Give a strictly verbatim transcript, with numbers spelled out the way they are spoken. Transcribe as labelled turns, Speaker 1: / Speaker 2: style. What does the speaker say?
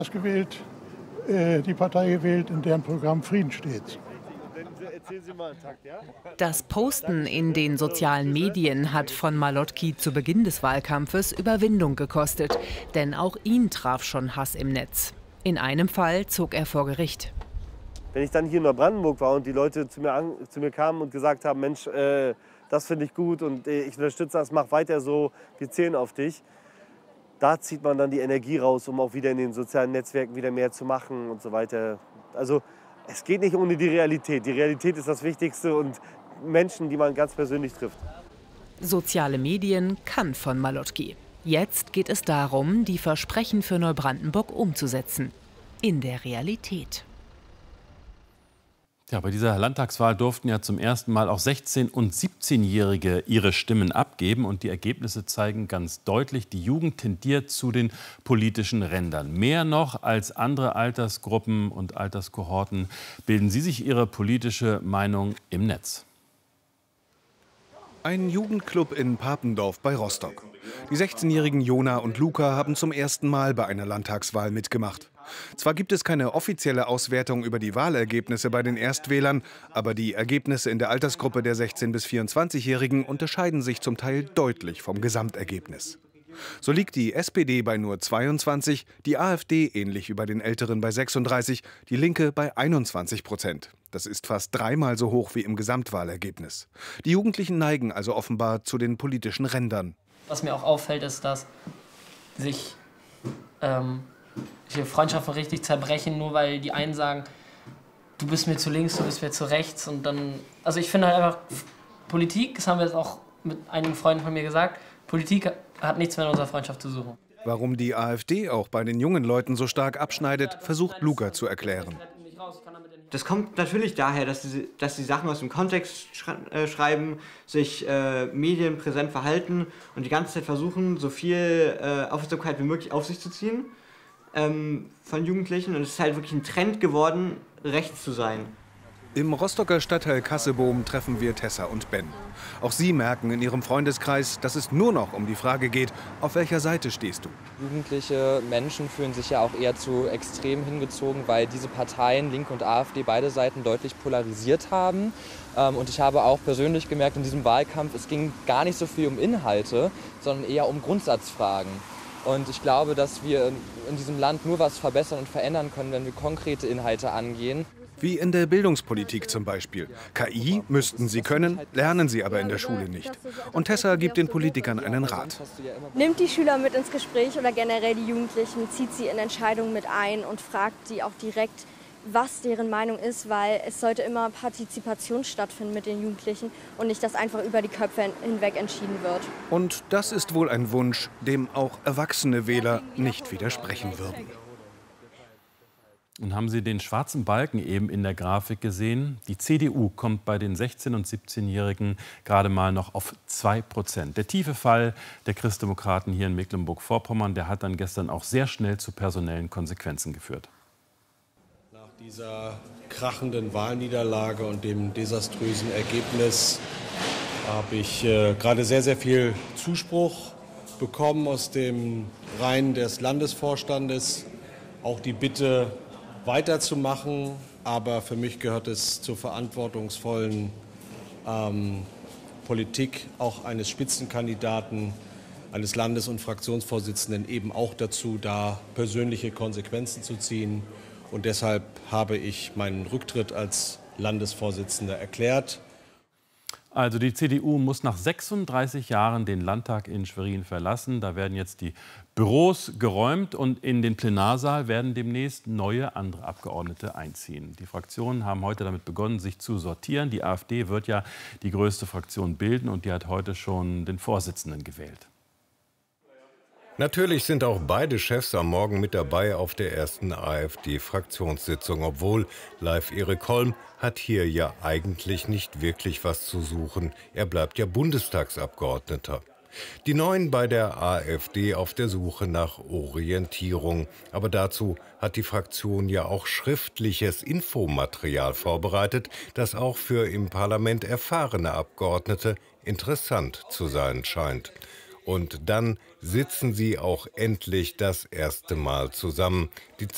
Speaker 1: gewählt, äh, die Partei gewählt, in deren Programm Frieden steht.
Speaker 2: Das Posten in den sozialen Medien hat von Malotki zu Beginn des Wahlkampfes Überwindung gekostet. Denn auch ihn traf schon Hass im Netz. In einem Fall zog er vor Gericht.
Speaker 3: Wenn ich dann hier in Neubrandenburg war und die Leute zu mir, an, zu mir kamen und gesagt haben, Mensch, äh, das finde ich gut und äh, ich unterstütze das, mach weiter so, wir zählen auf dich. Da zieht man dann die Energie raus, um auch wieder in den sozialen Netzwerken wieder mehr zu machen und so weiter. Also es geht nicht ohne die Realität. Die Realität ist das Wichtigste und Menschen, die man ganz persönlich trifft.
Speaker 2: Soziale Medien kann von Malotki. Jetzt geht es darum, die Versprechen für Neubrandenburg umzusetzen. In der Realität.
Speaker 4: Ja, bei dieser Landtagswahl durften ja zum ersten Mal auch sechzehn- und siebzehnjährige ihre Stimmen abgeben. Und die Ergebnisse zeigen ganz deutlich, die Jugend tendiert zu den politischen Rändern. Mehr noch als andere Altersgruppen und Alterskohorten bilden sie sich ihre politische Meinung im Netz.
Speaker 5: Ein Jugendclub in Papendorf bei Rostock. Die sechzehnjährigen Jona und Luca haben zum ersten Mal bei einer Landtagswahl mitgemacht. Zwar gibt es keine offizielle Auswertung über die Wahlergebnisse bei den Erstwählern, aber die Ergebnisse in der Altersgruppe der sechzehn- bis vierundzwanzigjährigen unterscheiden sich zum Teil deutlich vom Gesamtergebnis. So liegt die S P D bei nur zweiundzwanzig, die AfD ähnlich wie bei den Älteren bei sechsunddreißig, die Linke bei einundzwanzig Prozent. Das ist fast dreimal so hoch wie im Gesamtwahlergebnis. Die Jugendlichen neigen also offenbar zu den politischen Rändern.
Speaker 6: Was mir auch auffällt, ist, dass sich ähm, Freundschaften richtig zerbrechen, nur weil die einen sagen, du bist mir zu links, du bist mir zu rechts. Und dann, also ich finde halt einfach, Politik, das haben wir jetzt auch mit einigen Freunden von mir gesagt, Politik hat nichts mehr in unserer Freundschaft zu suchen.
Speaker 5: Warum die AfD auch bei den jungen Leuten so stark abschneidet, versucht Luca zu erklären.
Speaker 7: Das kommt natürlich daher, dass sie, dass sie Sachen aus dem Kontext äh, schreiben, sich äh, medienpräsent verhalten und die ganze Zeit versuchen, so viel äh, Aufmerksamkeit wie möglich auf sich zu ziehen ähm, von Jugendlichen. Und es ist halt wirklich ein Trend geworden, rechts zu sein.
Speaker 5: Im Rostocker Stadtteil Kassebohm treffen wir Tessa und Ben. Auch sie merken in ihrem Freundeskreis, dass es nur noch um die Frage geht, auf welcher Seite stehst du?
Speaker 8: Jugendliche Menschen fühlen sich ja auch eher zu extrem hingezogen, weil diese Parteien, Linke und AfD, beide Seiten deutlich polarisiert haben. Und ich habe auch persönlich gemerkt in diesem Wahlkampf, es ging gar nicht so viel um Inhalte, sondern eher um Grundsatzfragen. Und ich glaube, dass wir in diesem Land nur was verbessern und verändern können, wenn wir konkrete Inhalte angehen.
Speaker 5: Wie in der Bildungspolitik zum Beispiel. K I müssten sie können, lernen sie aber in der Schule nicht. Und Tessa gibt den Politikern einen Rat.
Speaker 9: Nimmt die Schüler mit ins Gespräch oder generell die Jugendlichen, zieht sie in Entscheidungen mit ein und fragt sie auch direkt, was deren Meinung ist, weil es sollte immer Partizipation stattfinden mit den Jugendlichen und nicht, dass einfach über die Köpfe hinweg entschieden wird.
Speaker 5: Und das ist wohl ein Wunsch, dem auch erwachsene Wähler nicht widersprechen würden.
Speaker 4: Und haben Sie den schwarzen Balken eben in der Grafik gesehen? Die C D U kommt bei den sechzehn- und siebzehnjährigen gerade mal noch auf zwei Prozent. Der tiefe Fall der Christdemokraten hier in Mecklenburg-Vorpommern, der hat dann gestern auch sehr schnell zu personellen Konsequenzen geführt.
Speaker 10: Nach dieser krachenden Wahlniederlage und dem desaströsen Ergebnis habe ich äh, gerade sehr, sehr viel Zuspruch bekommen aus den Reihen des Landesvorstandes. Auch die Bitte, weiterzumachen, aber für mich gehört es zur verantwortungsvollen ähm, Politik auch eines Spitzenkandidaten, eines Landes- und Fraktionsvorsitzenden eben auch dazu, da persönliche Konsequenzen zu ziehen. Und deshalb habe ich meinen Rücktritt als Landesvorsitzender erklärt.
Speaker 4: Also die C D U muss nach sechsunddreißig Jahren den Landtag in Schwerin verlassen. Da werden jetzt die Büros geräumt und in den Plenarsaal werden demnächst neue andere Abgeordnete einziehen. Die Fraktionen haben heute damit begonnen, sich zu sortieren. Die AfD wird ja die größte Fraktion bilden und die hat heute schon den Vorsitzenden gewählt.
Speaker 11: Natürlich sind auch beide Chefs am Morgen mit dabei auf der ersten AfD-Fraktionssitzung, obwohl Leif Erik Holm hat hier ja eigentlich nicht wirklich was zu suchen. Er bleibt ja Bundestagsabgeordneter. Die Neuen bei der AfD auf der Suche nach Orientierung. Aber dazu hat die Fraktion ja auch schriftliches Infomaterial vorbereitet, das auch für im Parlament erfahrene Abgeordnete interessant zu sein scheint. Und dann sitzen sie auch endlich das erste Mal zusammen. Die